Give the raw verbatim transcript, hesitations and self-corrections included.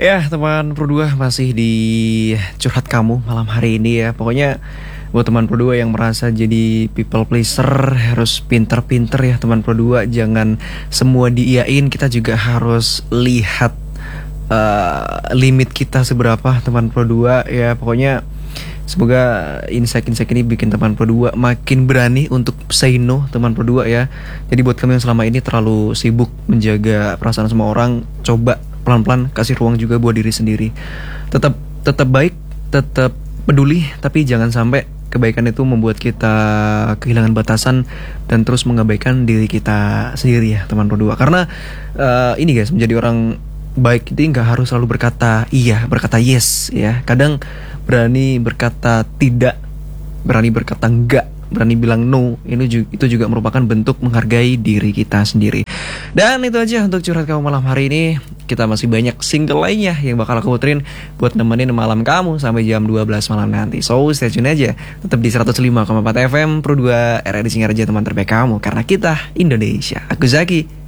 Ya teman berdua masih di curhat kamu malam hari ini ya. Pokoknya buat teman berdua yang merasa jadi people pleaser harus pinter-pinter ya teman berdua. Jangan semua diiyain, kita juga harus lihat uh, limit kita seberapa teman berdua ya. Pokoknya semoga insight-insight ini bikin teman berdua makin berani untuk say no teman berdua ya. Jadi buat kami yang selama ini terlalu sibuk menjaga perasaan semua orang, coba pelan-pelan kasih ruang juga buat diri sendiri. Tetap tetap baik, tetap peduli, tapi jangan sampai kebaikan itu membuat kita kehilangan batasan dan terus mengabaikan diri kita sendiri ya teman berdua. Karena uh, ini guys, menjadi orang baik itu nggak harus selalu berkata iya, berkata yes ya. Kadang berani berkata tidak, berani berkata enggak, berani bilang no, ini juga, itu juga merupakan bentuk menghargai diri kita sendiri. Dan itu aja untuk curhat kamu malam hari ini. Kita masih banyak single lainnya yang bakal aku puterin buat nemenin malam kamu sampai jam dua belas malam nanti. So stay tune aja, tetap di seratus lima koma empat F M Pro dua R R I Singaraja, teman terbaik kamu, karena kita Indonesia. Aku Zaki.